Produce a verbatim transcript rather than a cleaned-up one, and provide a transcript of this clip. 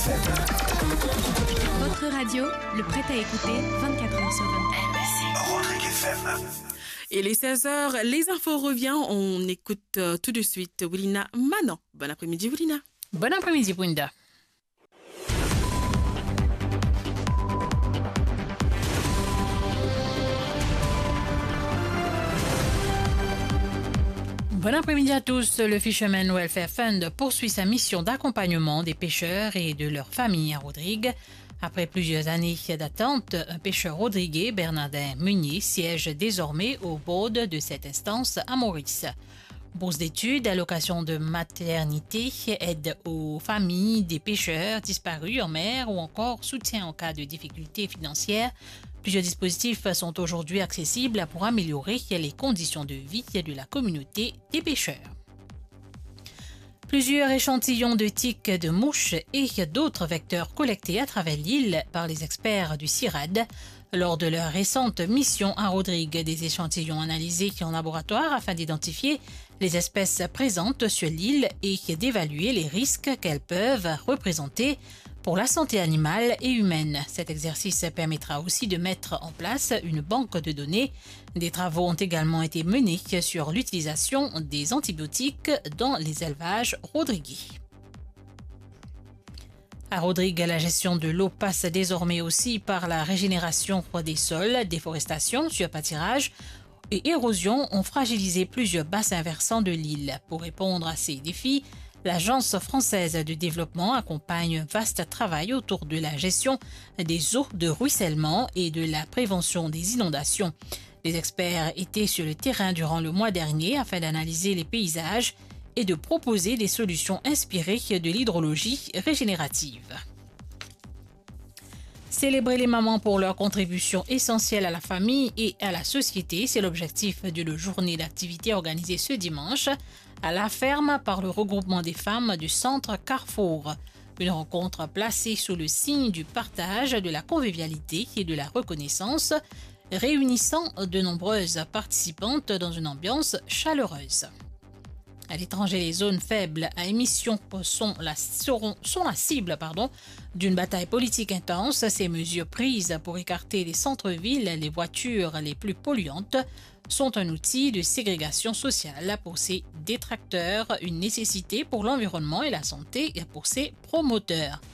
Votre radio, le prêt à écouter vingt-quatre heures sur vingt-quatre. Rodrigue F M. Et les seize heures, les infos revient. On écoute euh, tout de suite Wilina Manon. Bon après-midi, Wilina. Bon après-midi, Brenda. Bon après-midi à tous. Le Fisherman Welfare Fund poursuit sa mission d'accompagnement des pêcheurs et de leurs familles à Rodrigue. Après plusieurs années d'attente, un pêcheur rodriguais, Bernardin Meunier, siège désormais au board de cette instance à Maurice. Bourse d'études, allocation de maternité, aide aux familles des pêcheurs disparus en mer ou encore soutien en cas de difficultés financières. Plusieurs dispositifs sont aujourd'hui accessibles pour améliorer les conditions de vie de la communauté des pêcheurs. Plusieurs échantillons de tiques de mouches et d'autres vecteurs collectés à travers l'île par les experts du CIRAD. Lors de leur récente mission à Rodrigue, des échantillons analysés en laboratoire afin d'identifier les espèces présentes sur l'île et d'évaluer les risques qu'elles peuvent représenter pour la santé animale et humaine. Cet exercice permettra aussi de mettre en place une banque de données. Des travaux ont également été menés sur l'utilisation des antibiotiques dans les élevages rodriguais. À Rodrigue, la gestion de l'eau passe désormais aussi par la régénération des sols, déforestation, surpâturage et érosion ont fragilisé plusieurs bassins versants de l'île. Pour répondre à ces défis, l'Agence française de développement accompagne un vaste travail autour de la gestion des eaux de ruissellement et de la prévention des inondations. Les experts étaient sur le terrain durant le mois dernier afin d'analyser les paysages et de proposer des solutions inspirées de l'hydrologie régénérative. Célébrer les mamans pour leur contribution essentielle à la famille et à la société, c'est l'objectif d'une journée d'activité organisée ce dimanche à la ferme par le regroupement des femmes du centre Carrefour. Une rencontre placée sous le signe du partage, de la convivialité et de la reconnaissance, réunissant de nombreuses participantes dans une ambiance chaleureuse. À l'étranger, les zones faibles à émissions sont la, seront, sont la cible pardon, d'une bataille politique intense. Ces mesures prises pour écarter les centres-villes, les voitures les plus polluantes, sont un outil de ségrégation sociale pour ses détracteurs, une nécessité pour l'environnement et la santé pour ses promoteurs.